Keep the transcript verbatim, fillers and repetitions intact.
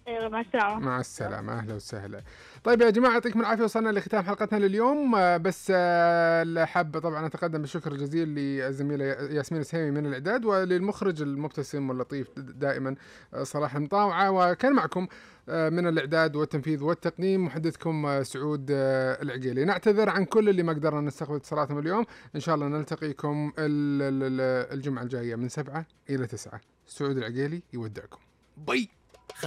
يلا مع السلامة. مع السلامة، أهلا وسهلا. طيب يا جماعة يعطيكم العافية، وصلنا لختام حلقتنا لليوم. آه، بس آه، حاب طبعا أتقدم بالشكر الجزيل للزميلة ياسمين السهيمي من الإعداد، وللمخرج المبتسم واللطيف دائما آه، صلاح المطاوعة. وكان معكم آه، من الإعداد والتنفيذ والتقديم محدثكم آه، سعود آه، العقيلي. نعتذر عن كل اللي ما قدرنا نستقبل اتصالاتهم اليوم. إن شاء الله نلتقيكم ال- ال- ال- الجمعة الجاية من سبعة إلى تسعة. سعود العقيلي يودعكم. باي.